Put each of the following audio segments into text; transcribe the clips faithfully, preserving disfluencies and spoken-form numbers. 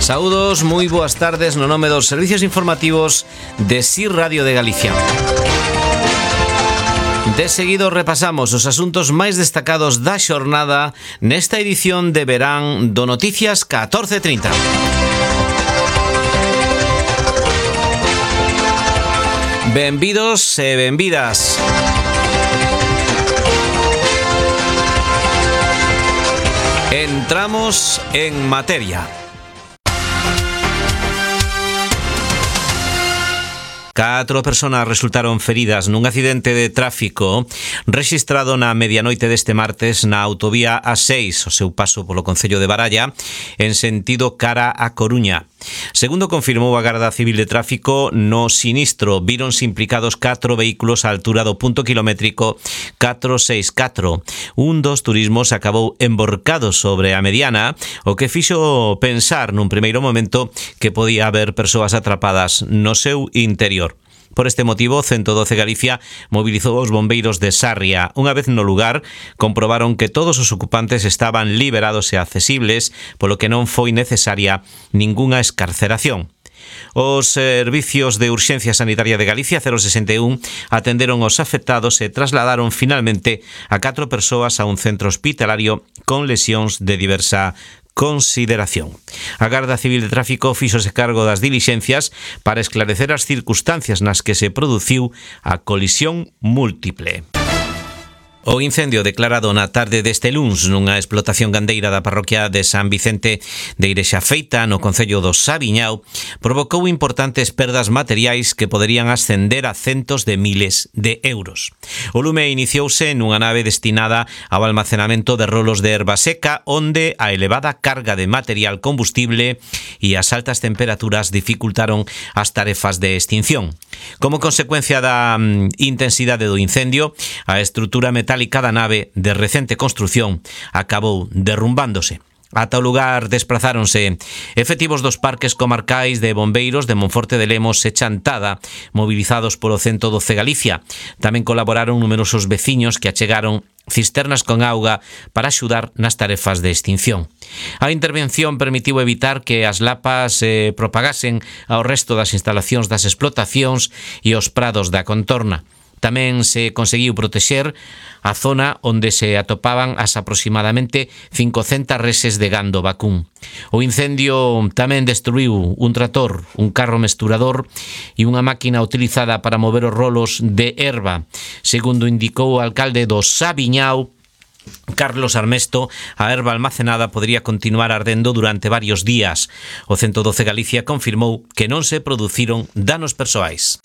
Saúdos, moi boas tardes no nome dos servicios informativos de S I Radio de Galicia. De seguido repasamos os asuntos máis destacados da xornada nesta edición de verán do Noticias catorce trinta. Benvidos e benvidas. Entramos en materia. Catro persoas resultaron feridas nun accidente de tráfico rexistrado na medianoite deste martes na autovía A seis, o seu paso polo concello de Baralla, en sentido cara a Coruña. Segundo confirmou a Garda Civil de Tráfico, no sinistro víronse implicados catro vehículos á altura do punto kilométrico catro seis catro. Un dos turismos acabou emborcado sobre a mediana, o que fixo pensar nun primeiro momento que podía haber persoas atrapadas no seu interior. Por este motivo, ciento doce Galicia mobilizou os bombeiros de Sarria. Unha vez no lugar, comprobaron que todos os ocupantes estaban liberados e accesibles, polo que non foi necesaria ningunha escarceración. Os servicios de urxencia sanitaria de Galicia cero sesenta e un atenderon os afectados e trasladaron finalmente a catro persoas a un centro hospitalario con lesións de diversa consideración. A Garda Civil de Tráfico fíxose cargo das dilixencias para esclarecer as circunstancias nas que se produciu a colisión múltiple. O incendio declarado na tarde deste luns nunha explotación gandeira da parroquia de San Vicente de Irexa Feita, no concello do Sabiñao, provocou importantes perdas materiais que poderían ascender a centos de miles de euros. O lume iniciouse nunha nave destinada ao almacenamento de rolos de erva seca, onde a elevada carga de material combustible e as altas temperaturas dificultaron as tarefas de extinción. Como consecuencia da mm, intensidade do incendio, a estrutura metálica da nave de recente construción acabou derrumbándose. Ata o lugar desprazáronse efectivos dos parques comarcais de bombeiros de Monforte de Lemos e Chantada, movilizados polo ciento doce Galicia. Tamén colaboraron numerosos veciños que achegaron cisternas con auga para axudar nas tarefas de extinción. A intervención permitiu evitar que as lapas se propagasen ao resto das instalacións das explotacións e os prados da contorna. Tamén se conseguiu protexer a zona onde se atopaban as aproximadamente cincocentas reses de gando vacún. O incendio tamén destruiu un trator, un carro mesturador e unha máquina utilizada para mover os rolos de erva. Segundo indicou o alcalde do Sabiñao, Carlos Armesto, a erva almacenada podría continuar ardendo durante varios días. O ciento doce Galicia confirmou que non se produciron danos persoais.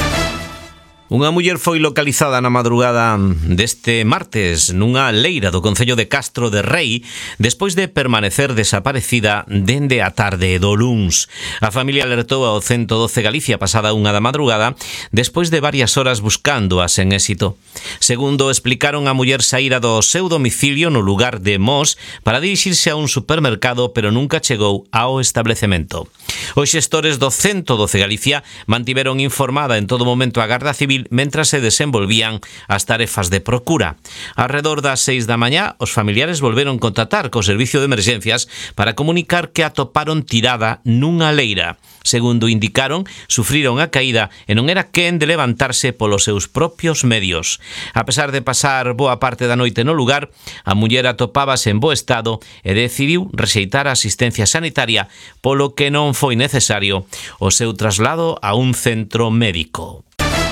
Unha muller foi localizada na madrugada deste martes nunha leira do concello de Castro de Rei despois de permanecer desaparecida dende a tarde do luns. A familia alertou ao ciento doce Galicia pasada unha da madrugada despois de varias horas buscándoa sen éxito. Segundo explicaron, a muller saíra do seu domicilio no lugar de Mos para dirixirse a un supermercado, pero nunca chegou ao establecemento. Os xestores do ciento doce Galicia mantiveron informada en todo momento a Garda Civil mentras se desenvolvían as tarefas de procura. Arredor das seis da mañá, os familiares volveron contactar co servicio de emerxencias para comunicar que atoparon tirada nunha leira. Segundo indicaron, sufriron a caída e non era quen de levantarse polos seus propios medios. A pesar de pasar boa parte da noite no lugar, a muller atopábase en bo estado e decidiu rexeitar a asistencia sanitaria, polo que non foi necesario o seu traslado a un centro médico.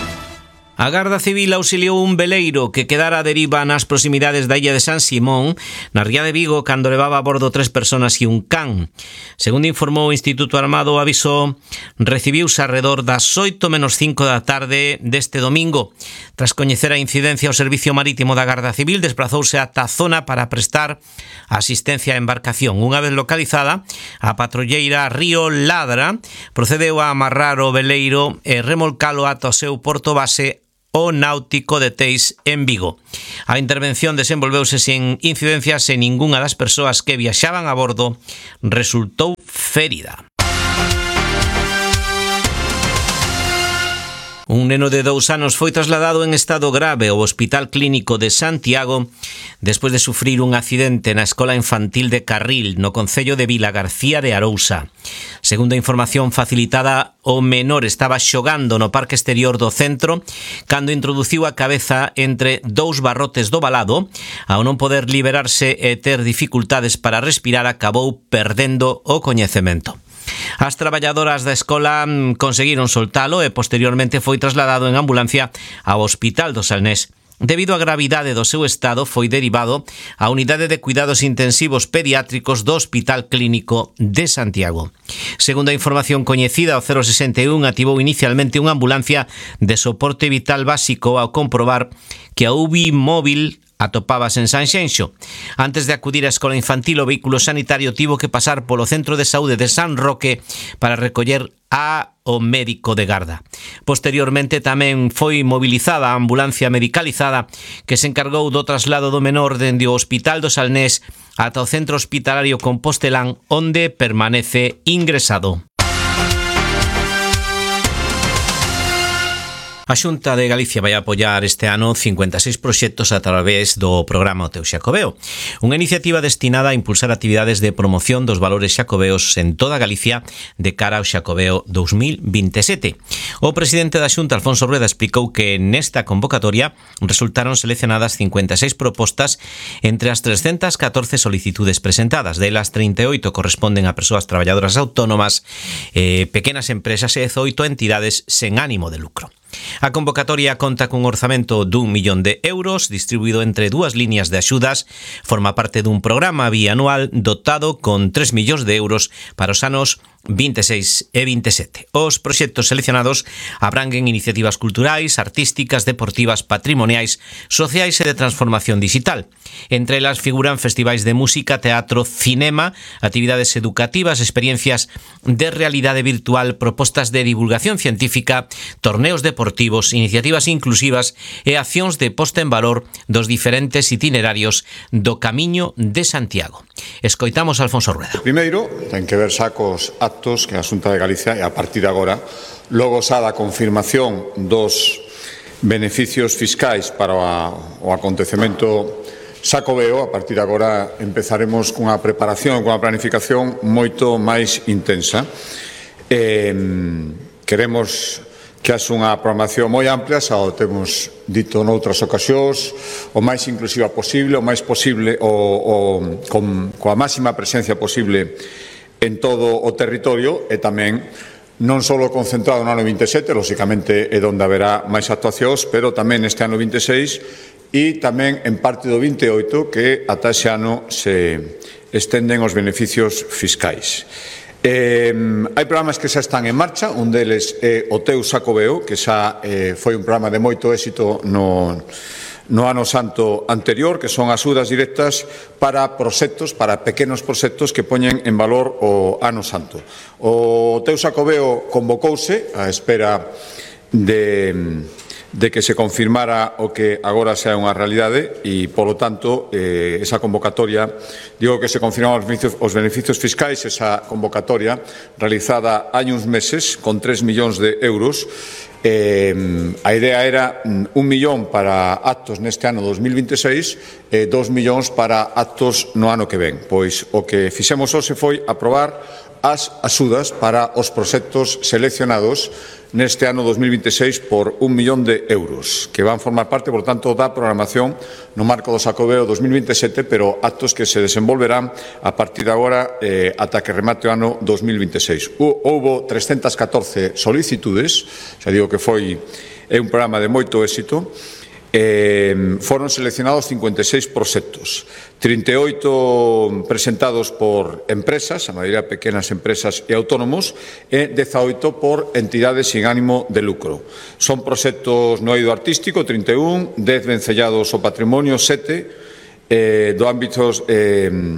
A Garda Civil auxiliou un veleiro que quedara a deriva nas proximidades da illa de San Simón, na ría de Vigo, cando levaba a bordo tres persoas e un can. Segundo informou o Instituto Armado, o aviso recibiuse arredor das oito menos cinco da tarde deste domingo. Tras coñecer a incidencia, o Servicio Marítimo da Garda Civil desprazouse ata a zona para prestar asistencia á embarcación. Unha vez localizada, a patrulleira Río Ladra procedeu a amarrar o veleiro e remolcalo ata o seu porto base, o Náutico de Teis, en Vigo. A intervención desenvolveuse sen incidencias e ningunha das persoas que viaxaban a bordo resultou ferida. Un neno de dous anos foi trasladado en estado grave ao Hospital Clínico de Santiago despois de sufrir un accidente na Escola Infantil de Carril, no concello de Vilagarcía de Arousa. Segundo a información facilitada, o menor estaba xogando no parque exterior do centro cando introduciu a cabeza entre dous barrotes do valado. Ao non poder liberarse e ter dificultades para respirar, acabou perdendo o coñecemento. As traballadoras da escola conseguiron soltalo e posteriormente foi trasladado en ambulancia ao Hospital do Salnés. Debido á gravidade do seu estado, foi derivado á Unidade de Cuidados Intensivos Pediátricos do Hospital Clínico de Santiago. Segundo a información coñecida, o cero sesenta e un activou inicialmente unha ambulancia de soporte vital básico ao comprobar que a U B I móvil atopábase en Sanxenxo. Antes de acudir á escola infantil, o vehículo sanitario tivo que pasar polo Centro de Saúde de San Roque para recoller a o médico de garda. Posteriormente tamén foi mobilizada a ambulancia medicalizada que se encargou do traslado do menor dende o Hospital do Salnés ata o Centro Hospitalario Compostelán, onde permanece ingresado. A Xunta de Galicia vai apoiar este ano cincuenta e seis proxectos a través do programa O Teu Xacobeo, unha iniciativa destinada a impulsar actividades de promoción dos valores xacobeos en toda Galicia de cara ao Xacobeo dos mil vinte e sete. O presidente da Xunta, Alfonso Rueda, explicou que nesta convocatoria resultaron seleccionadas cincuenta e seis propostas entre as trescentas catorce solicitudes presentadas. Delas, trinta e oito corresponden a persoas traballadoras autónomas, eh, pequenas empresas e dezoito entidades sen ánimo de lucro. A convocatoria conta cun orzamento dun millón de euros distribuído entre dúas líneas de axudas. Forma parte dun programa bianual dotado con tres millóns de euros para os anos vinte e seis e vinte e sete. Os proxectos seleccionados abranguen iniciativas culturais, artísticas, deportivas, patrimoniais, sociais e de transformación digital. Entre elas figuran festivais de música, teatro, cinema, actividades educativas, experiencias de realidade virtual, propostas de divulgación científica, torneos deportivos, iniciativas inclusivas e accións de posta en valor dos diferentes itinerarios do Camiño de Santiago. Escoitamos a Alfonso Rueda. Primeiro, ten que ver xa cos actos que a Xunta de Galicia, e a partir de agora, logo xa da confirmación dos beneficios fiscais para o acontecemento xacobeo, a partir de agora empezaremos cunha preparación, cunha planificación moito máis intensa. Eh, queremos que haxe unha programación moi amplia, xa o temos dito noutras ocasións, o máis inclusiva posible, o máis posible, o, o, con, coa máxima presencia posible en todo o territorio e tamén non só concentrado no ano vinte e sete, lóxicamente é onde haberá máis actuacións, pero tamén este ano vinte e seis e tamén en parte do vinte e oito, que ata ese ano se estenden os beneficios fiscais. Eh, hai programas que xa están en marcha, un deles é O Teu Xacobeo, que xa eh, foi un programa de moito éxito no, no ano santo anterior, que son axudas directas para proxectos, para pequenos proxectos que poñen en valor o ano santo. O Teu Xacobeo convocouse á espera de... de que se confirmara o que agora xa é unha realidade e, polo tanto, eh, esa convocatoria, digo que se confirmaron os beneficios, os beneficios fiscais, esa convocatoria realizada hai uns meses con tres millóns de euros. Eh, a idea era un millón para actos neste ano dos mil vinte e seis e dos millóns para actos no ano que ven. Pois o que fixemos hoxe foi aprobar as axudas para os proxectos seleccionados neste ano dos mil vinte e seis por un millón de euros, que van formar parte, por tanto, da programación no marco do Xacobeo dos mil vinte e sete, pero actos que se desenvolverán a partir de agora eh, ata que remate o ano dos mil vinte e seis. Houbo trescentas catorce solicitudes, xa digo que foi é un programa de moito éxito. Eh, foron seleccionados cincuenta e seis proxectos, trinta e oito presentados por empresas, a maioría pequenas empresas e autónomos, e dezaoito por entidades sin ánimo de lucro. Son proxectos no eido artístico, trinta e un, dez vencellados ao patrimonio, sete, eh, do ámbito eh,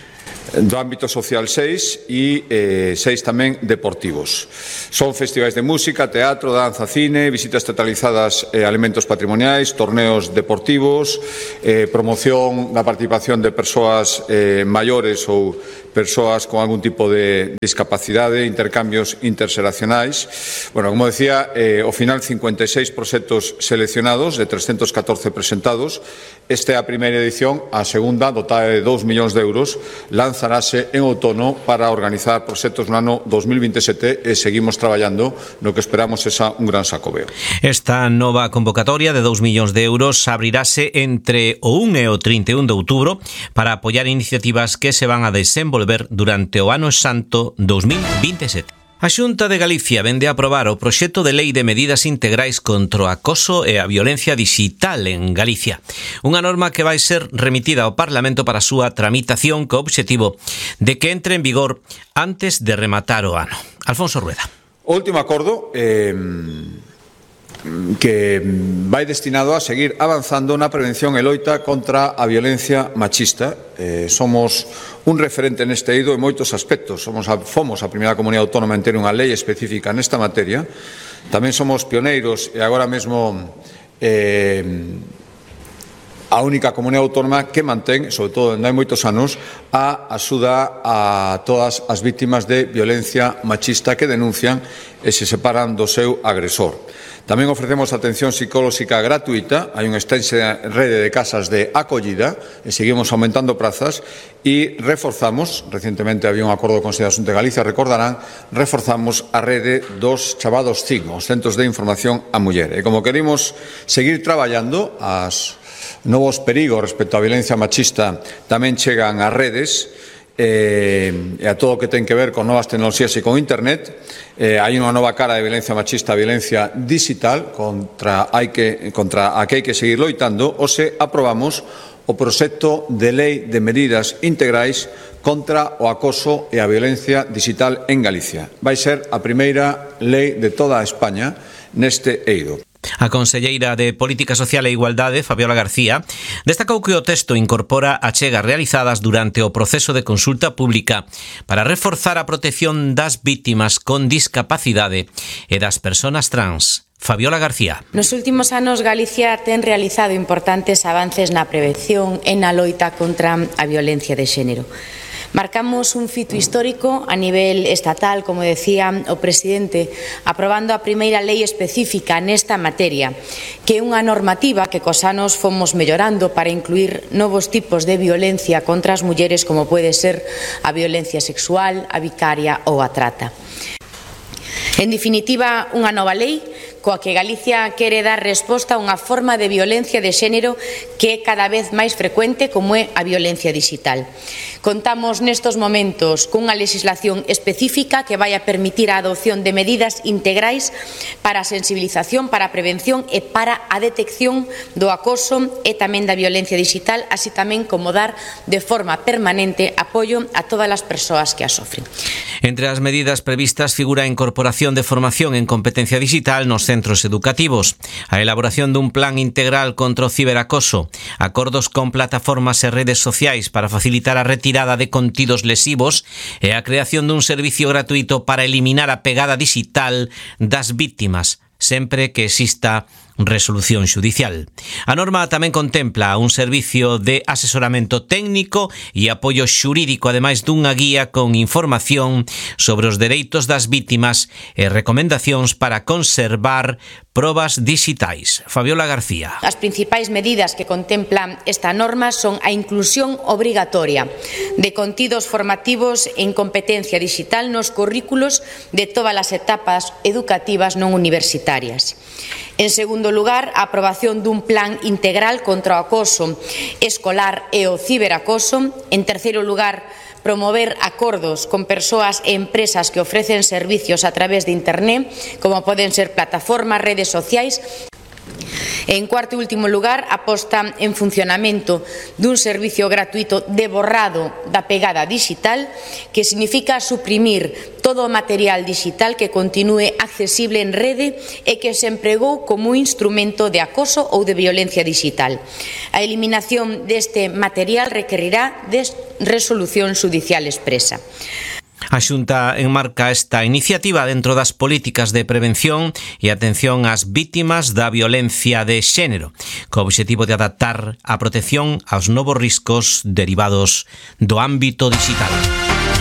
do ámbito social seis e eh, seis tamén deportivos. Son festivais de música, teatro, danza, cine, visitas teatralizadas a eh, elementos patrimoniais, torneos deportivos, eh, promoción da participación de persoas eh, maiores ou persoas con algún tipo de discapacidade, intercambios interxeracionais. Bueno, como decía, eh, ao final cincuenta e seis proxectos seleccionados de trescentos catorce presentados. Esta é a primeira edición, a segunda, dotada de dous millóns de euros, lanzarase en outono para organizar proxectos no ano dos mil vinte e sete e seguimos traballando no que esperamos esa un gran sacobeo. Esta nova convocatoria de dous millóns de euros abrirase entre o un e o trinta e un de outubro para apoiar iniciativas que se van a desenvolver durante o ano santo dos mil vinte e sete. A Xunta de Galicia vende a aprobar o proxecto de lei de medidas integrais contra o acoso e a violencia digital en Galicia. Unha norma que vai ser remitida ao Parlamento para a súa tramitación co obxectivo de que entre en vigor antes de rematar o ano. Alfonso Rueda. O último acordo eh, que vai destinado a seguir avanzando na prevención e loita contra a violencia machista. Eh, somos un referente neste eido en moitos aspectos. Somos a, fomos a primeira comunidade autónoma en ter unha lei específica nesta materia. Tamén somos pioneiros e agora mesmo eh, a única comunidade autónoma que mantén, sobre todo en hai moitos anos, a axuda a todas as vítimas de violencia machista que denuncian e se separan do seu agresor. Tamén ofrecemos atención psicolóxica gratuita, hai unha extensa rede de casas de acollida e seguimos aumentando prazas e reforzamos, recientemente había un acordo con o Consello de Asunto de Galicia, recordarán, reforzamos a rede dos chamados C I M, os Centros de Información a Muller. E como queremos seguir traballando, as novos perigos respecto á violencia machista tamén chegan ás redes, eh, e a todo o que ten que ver con novas tecnoloxías e con Internet. Eh, hai unha nova cara de violencia machista, a violencia digital, contra, hai que, contra a que hai que seguir loitando, ou se aprobamos o proxecto de lei de medidas integrais contra o acoso e a violencia digital en Galicia. Vai ser a primeira lei de toda a España neste eido. A conselleira de Política Social e Igualdade, Fabiola García, destacou que o texto incorpora achegas realizadas durante o proceso de consulta pública para reforzar a protección das vítimas con discapacidade e das persoas trans. Fabiola García. Nos últimos anos, Galicia ten realizado importantes avances na prevención e na loita contra a violencia de xénero. Marcamos un fito histórico a nivel estatal, como decía o presidente, aprobando a primeira lei específica nesta materia, que é unha normativa que cos anos fomos mellorando para incluir novos tipos de violencia contra as mulleres, como pode ser a violencia sexual, a vicaria ou a trata. En definitiva, unha nova lei coa que Galicia quere dar resposta a unha forma de violencia de xénero que é cada vez máis frecuente, como é a violencia digital. Contamos nestos momentos cunha legislación específica que vai a permitir a adopción de medidas integrais para a sensibilización, para a prevención e para a detección do acoso e tamén da violencia digital, así tamén como dar de forma permanente apoio a todas as persoas que a sofren. Entre as medidas previstas figura a incorporación de formación en competencia digital nos centros educativos, a elaboración dun plan integral contra o ciberacoso, acordos con plataformas e redes sociais para facilitar a retirada de contidos lesivos e a creación dun servicio gratuito para eliminar a pegada digital das vítimas, sempre que exista resolución xudicial. A norma tamén contempla un servicio de asesoramento técnico e apoio xurídico, ademais dunha guía con información sobre os dereitos das vítimas e recomendacións para conservar probas digitais. Fabiola García. As principais medidas que contemplan esta norma son a inclusión obrigatoria de contidos formativos en competencia digital nos currículos de todas as etapas educativas non universitarias. En segundo lugar, a aprobación dun plan integral contra o acoso escolar e o ciberacoso. En terceiro lugar, promover acordos con persoas e empresas que ofrecen servicios a través de Internet, como poden ser plataformas, redes sociais. En cuarto e último lugar, a posta en funcionamento dun servicio gratuito de borrado da pegada digital, que significa suprimir todo o material digital que continúe accesible en rede e que se empregou como un instrumento de acoso ou de violencia digital. A eliminación deste material requerirá de resolución xudicial expresa. A Xunta enmarca esta iniciativa dentro das políticas de prevención e atención ás vítimas da violencia de xénero, co obxectivo de adaptar a protección aos novos riscos derivados do ámbito digital.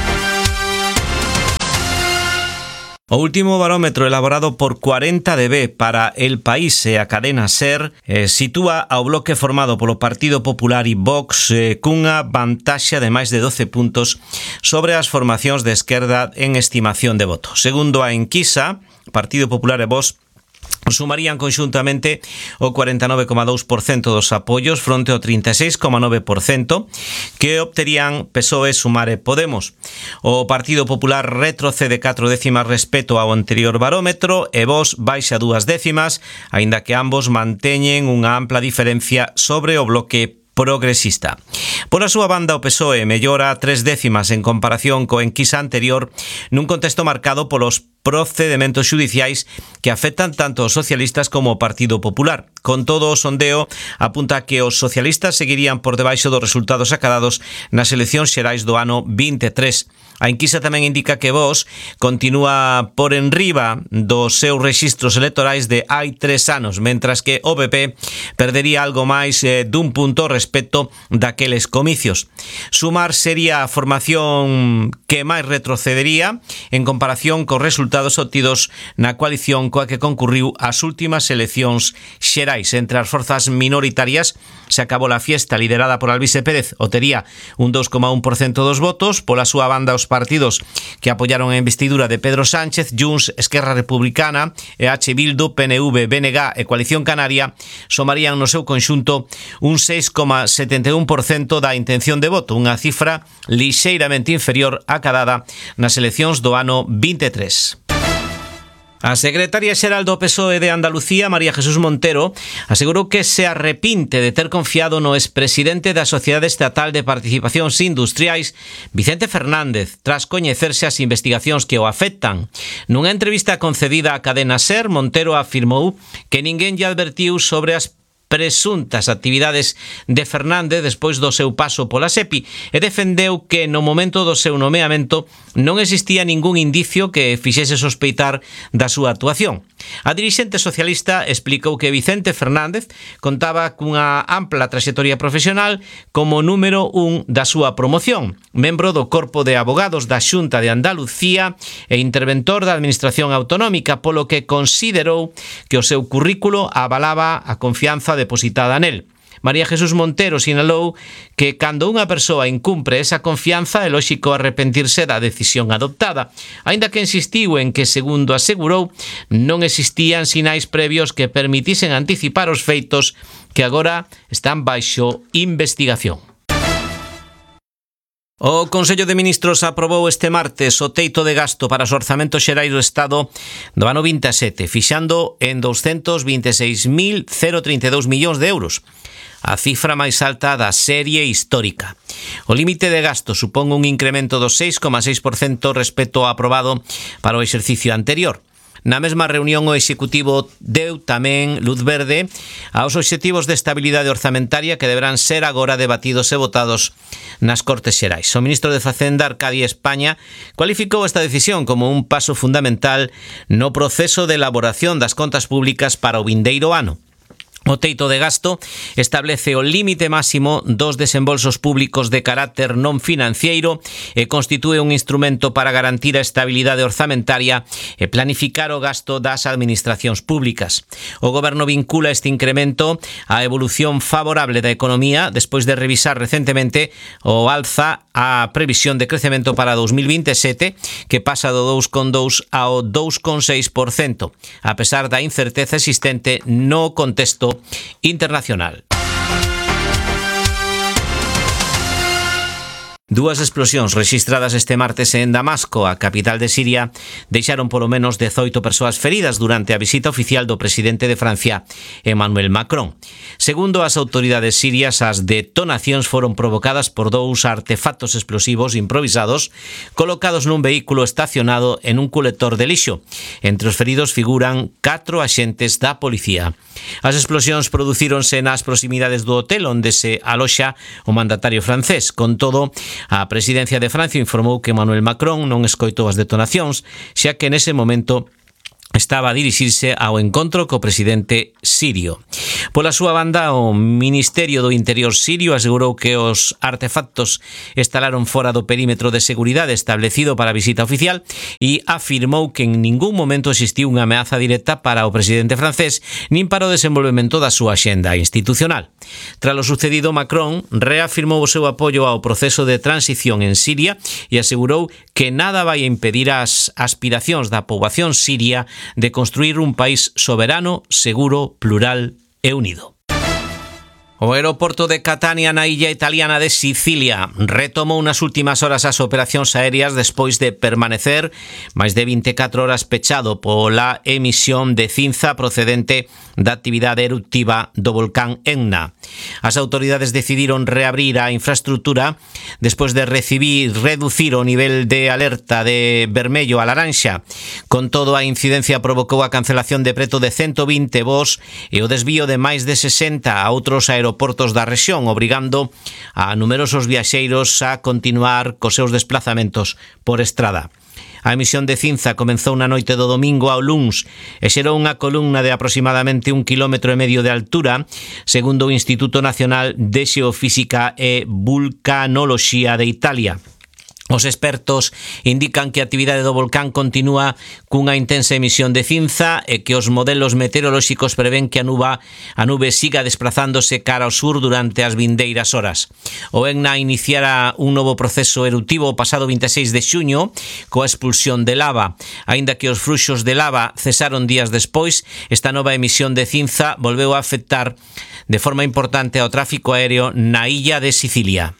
O último barómetro elaborado por cuarenta D B para El País e a cadena SER eh, sitúa ao bloque formado polo Partido Popular e Vox eh, cunha vantaxa de máis de doce puntos sobre as formacións de esquerda en estimación de voto. Segundo a enquisa, Partido Popular e Vox sumarían conxuntamente o cuarenta e nove coma dous por cento dos apoios fronte ao trinta e seis coma nove por cento que obterían P S O E, Sumar e Podemos. O Partido Popular retrocede catro décimas respecto ao anterior barómetro e Vox baixa dúas décimas, aínda que ambos manteñen unha ampla diferencia sobre o bloque progresista. Por a súa banda, o P S O E mellora tres décimas en comparación co enquisa anterior nun contexto marcado polos procedementos xudiciais que afectan tanto os socialistas como o Partido Popular. Con todo, o sondeo apunta que os socialistas seguirían por debaixo dos resultados acadados nas eleccións xerais do ano vinte e tres. A enquisa tamén indica que Vox continúa por enriba dos seus rexistros electorais de hai tres anos, mentras que o P P perdería algo máis eh, dun punto respecto daqueles comicios. Sumar sería a formación que máis retrocedería en comparación cos resultados obtidos na coalición coa que concurriu as últimas eleccións xerais. Entre as forzas minoritarias se acabou a fiesta liderada por Alvise Pérez, obtería un dous coma un por cento dos votos. Pola súa banda, os partidos que apoyaron a investidura de Pedro Sánchez, Junts, Esquerra Republicana, E H Bildu, P N V, B N G e Coalición Canaria somarían no seu conxunto un seis coma setenta e un por cento da intención de voto, unha cifra lixeiramente inferior á cadada nas eleccións do ano vinte e tres. A secretaria xeral do P S O E de Andalucía, María Jesús Montero, asegurou que se arrepinte de ter confiado no expresidente da Sociedade Estatal de Participacións Industriais, Vicente Fernández, tras coñecerse as investigacións que o afectan. Nunha entrevista concedida á cadena SER, Montero afirmou que ninguén lle advertiu sobre as presuntas actividades de Fernández despois do seu paso pola SEPI e defendeu que no momento do seu nomeamento non existía ningún indicio que fixese sospeitar da súa actuación. A dirixente socialista explicou que Vicente Fernández contaba cunha ampla traxectoria profesional como número un da súa promoción, membro do Corpo de Abogados da Xunta de Andalucía e interventor da Administración Autonómica, polo que considerou que o seu currículo avalaba a confianza depositada nel. María Jesús Montero sinalou que cando unha persoa incumpre esa confianza é lóxico arrepentirse da decisión adoptada, aínda que insistiu en que, segundo asegurou, non existían sinais previos que permitisen anticipar os feitos que agora están baixo investigación. O Consello de Ministros aprobou este martes o teito de gasto para os orzamentos xerais do Estado do ano vinte e sete, fixando en douscentos vinte e seis mil trinta e dous millóns de euros, a cifra máis alta da serie histórica. O límite de gasto supón un incremento do seis coma seis por cento respecto ao aprobado para o exercicio anterior. Na mesma reunión, o Executivo deu tamén luz verde aos obxectivos de estabilidade orzamentaria que deberán ser agora debatidos e votados nas Cortes Xerais. O ministro de Facenda, Arcadio España, cualificou esta decisión como un paso fundamental no proceso de elaboración das contas públicas para o vindeiro ano. O teito de gasto establece o límite máximo dos desembolsos públicos de carácter non financiero e constitúe un instrumento para garantir a estabilidade orzamentaria e planificar o gasto das administracións públicas. O Goberno vincula este incremento á evolución favorable da economía despois de revisar recentemente o alza a previsión de crecemento para dos mil vinte e sete, que pasa do dous coma dous ao dous coma seis por cento, a pesar da incerteza existente no contexto internacional. Dúas explosións rexistradas este martes en Damasco, a capital de Siria, deixaron polo menos dezoito persoas feridas durante a visita oficial do presidente de Francia, Emmanuel Macron. Segundo as autoridades sirias, as detonacións foron provocadas por dous artefactos explosivos improvisados colocados nun vehículo estacionado en un colector de lixo. Entre os feridos figuran catro axentes da policía. As explosións producíronse nas proximidades do hotel onde se aloxa o mandatario francés. Con todo, a presidencia de Francia informou que Emmanuel Macron non escoitou as detonacións, xa que nese momento estaba a dirixirse ao encontro co presidente sirio. Pola súa banda, o Ministerio do Interior sirio asegurou que os artefactos instalaron fora do perímetro de seguridade establecido para a visita oficial e afirmou que en ningún momento existiu unha ameaza directa para o presidente francés nin para o desenvolvemento da súa axenda institucional. Tras o sucedido, Macron reafirmou o seu apoio ao proceso de transición en Siria e asegurou que nada vai impedir as aspiracións da poboación siria de construir un país soberano, seguro, plural e unido. O aeroporto de Catania na illa italiana de Sicilia retomou nas últimas horas as operacións aéreas despois de permanecer máis de vinte e catro horas pechado pola emisión de cinza procedente da actividade eruptiva do volcán Etna. As autoridades decidiron reabrir a infraestructura despois de recibir reducir o nivel de alerta de vermello a laranxa. Con todo, a incidencia provocou a cancelación de preto de ciento vinte voos e o desvío de máis de sesenta a outros aeroportos portos da rexión, obrigando a numerosos viaxeiros a continuar cos seus desplazamentos por estrada. A emisión de cinza comenzou na noite do domingo ao luns e xerou unha columna de aproximadamente un quilómetro e medio de altura, segundo o Instituto Nacional de Xeofísica e Vulcanoloxía de Italia. Os expertos indican que a actividade do volcán continúa cunha intensa emisión de cinza e que os modelos meteorolóxicos prevén que a nube, a nube siga desplazándose cara ao sur durante as vindeiras horas. O Etna iniciara un novo proceso eruptivo o pasado vinte e seis de xuño coa expulsión de lava. Aínda que os fluxos de lava cesaron días despois, esta nova emisión de cinza volveu a afectar de forma importante ao tráfico aéreo na illa de Sicilia.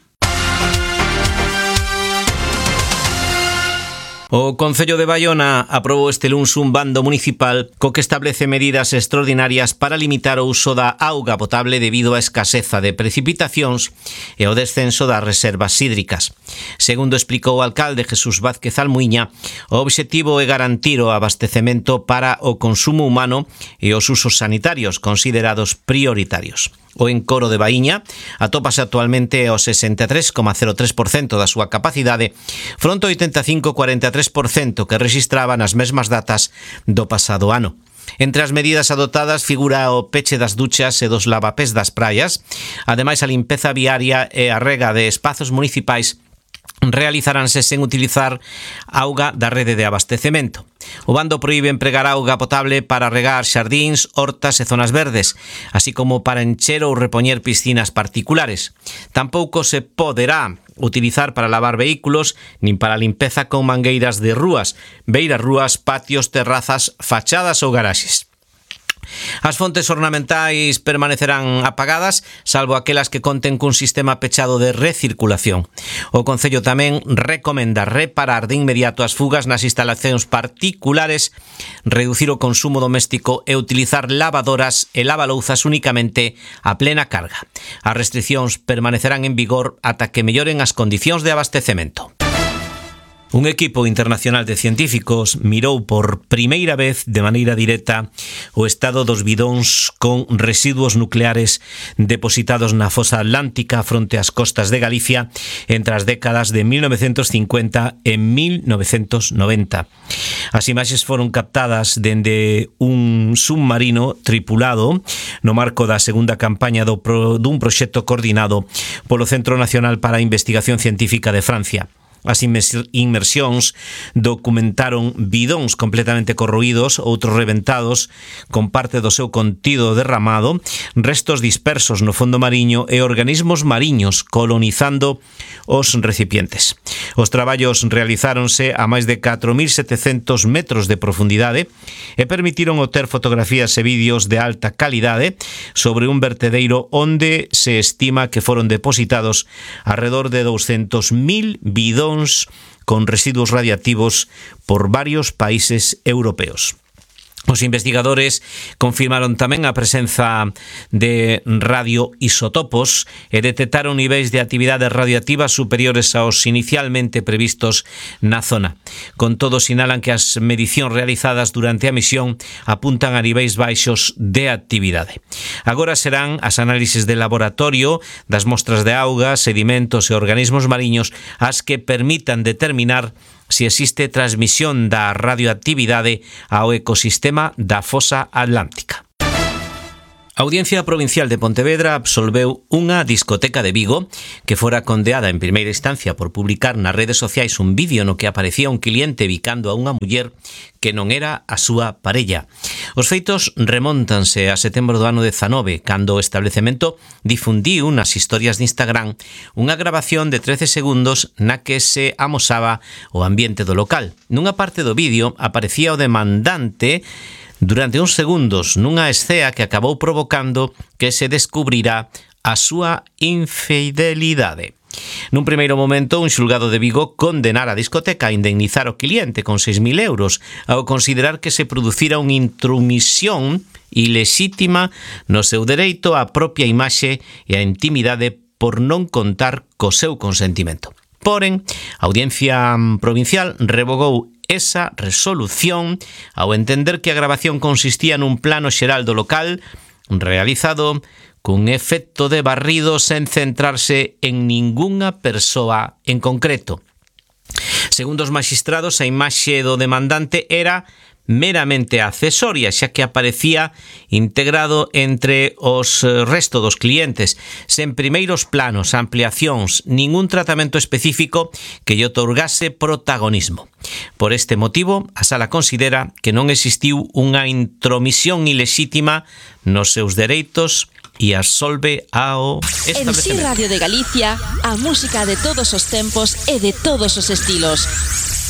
O Concello de Baiona aprobou este luns un bando municipal co que establece medidas extraordinarias para limitar o uso da auga potable debido á escaseza de precipitacións e ao descenso das reservas hídricas. Segundo explicou o alcalde Jesús Vázquez Almuiña, o obxectivo é garantir o abastecemento para o consumo humano e os usos sanitarios considerados prioritarios. O encoro de Baíña atópase actualmente ao sesenta e tres coma cero tres por cento da súa capacidade, fronte ao oitenta e cinco coma cuarenta e tres por cento que rexistraba nas mesmas datas do pasado ano. Entre as medidas adoptadas figura o peche das duchas e dos lavapés das praias, ademais a limpeza viaria e a rega de espazos municipais realizaránse sen utilizar auga da rede de abastecemento. O bando proíbe empregar auga potable para regar xardíns, hortas e zonas verdes, así como para encher ou repoñer piscinas particulares. Tampouco se poderá utilizar para lavar vehículos nin para limpeza con mangueiras de rúas, beiras rúas, patios, terrazas, fachadas ou garaxes. As fontes ornamentais permanecerán apagadas, salvo aquelas que conten cun sistema pechado de recirculación. O Concello tamén recomenda reparar de inmediato as fugas nas instalacións particulares, reducir o consumo doméstico e utilizar lavadoras e lavalouzas únicamente a plena carga. As restriccións permanecerán en vigor ata que melloren as condicións de abastecemento. Un equipo internacional de científicos mirou por primeira vez de maneira directa o estado dos bidóns con residuos nucleares depositados na fosa atlántica fronte ás costas de Galicia entre as décadas de mil novecentos cincuenta e mil novecentos noventa. As imaxes foron captadas dende un submarino tripulado no marco da segunda campaña do pro, dun proxecto coordinado polo Centro Nacional para a Investigación Científica de Francia. As inmersións documentaron bidóns completamente corroídos, outros reventados con parte do seu contido derramado, restos dispersos no fondo mariño e organismos mariños colonizando os recipientes. Os traballos realizáronse a máis de catro mil setecentos metros de profundidade e permitiron obter fotografías e vídeos de alta calidade sobre un vertedeiro onde se estima que foron depositados alrededor de douscentos mil bidóns con residuos radiactivos por varios países europeos. Os investigadores confirmaron tamén a presenza de radioisotopos e detectaron niveis de actividade radioactiva superiores aos inicialmente previstos na zona. Con todo, sinalan que as medicións realizadas durante a misión apuntan a niveis baixos de actividade. Agora serán as análises de laboratorio das mostras de auga, sedimentos e organismos mariños as que permitan determinar se existe transmisión da radioactividade ao ecosistema da fosa atlántica. A Audiencia Provincial de Pontevedra absolveu unha discoteca de Vigo que fora condeada en primeira instancia por publicar nas redes sociais un vídeo no que aparecía un cliente bicando a unha muller que non era a súa parella. Os feitos remóntanse a setembro do ano dezanove, cando o establecemento difundiu nas historias de Instagram unha grabación de trece segundos na que se amosaba o ambiente do local. Nunha parte do vídeo aparecía o demandante durante uns segundos nunha escea que acabou provocando que se descubrirá a súa infidelidade. Nun primeiro momento, un xulgado de Vigo condenara a discoteca a indemnizar o cliente con seis mil euros ao considerar que se producira unha intromisión ilexítima no seu dereito á propia imaxe e á intimidade por non contar co seu consentimento. Porén, a Audiencia Provincial revogou esa resolución ao entender que a grabación consistía nun plano xeral do local realizado cun efecto de barrido sen centrarse en ningunha persoa en concreto. Segundo os maxistrados, a imaxe do demandante era meramente accesoria, xa que aparecía integrado entre os resto dos clientes, sen primeiros planos, ampliacións, ningún tratamento específico que lle otorgase protagonismo. Por este motivo, a sala considera que non existiu unha intromisión ilexítima nos seus dereitos e absolve ao establecemento. En Si Radio de Galicia, a música de todos os tempos e de todos os estilos.